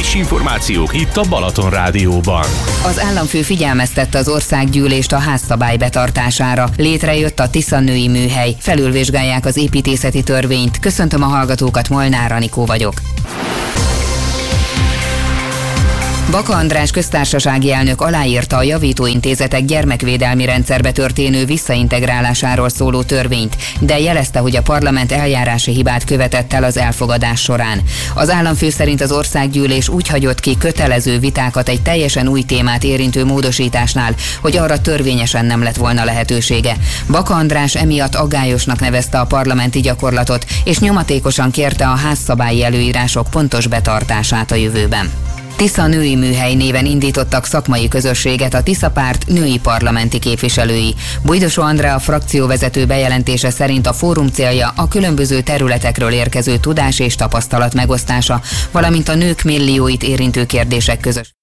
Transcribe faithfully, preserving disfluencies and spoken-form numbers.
Friss információk itt a Balaton Rádióban. Az államfő figyelmeztette az országgyűlést a házszabály betartására. Létrejött a Tisza női műhely. Felülvizsgálják az építészeti törvényt. Köszöntöm a hallgatókat, Molnár Anikó vagyok. Baka András köztársasági elnök aláírta a javítóintézetek gyermekvédelmi rendszerbe történő visszaintegrálásáról szóló törvényt, de jelezte, hogy a parlament eljárási hibát követett el az elfogadás során. Az államfő szerint az országgyűlés úgy hagyott ki kötelező vitákat egy teljesen új témát érintő módosításnál, hogy arra törvényesen nem lett volna lehetősége. Baka András emiatt aggályosnak nevezte a parlamenti gyakorlatot, és nyomatékosan kérte a házszabályi előírások pontos betartását a jövőben. Tisza női műhely néven indítottak szakmai közösséget a Tisza párt női parlamenti képviselői. Bujdosó Andrea frakcióvezető bejelentése szerint a fórum célja a különböző területekről érkező tudás és tapasztalat megosztása, valamint a nők millióit érintő kérdések közös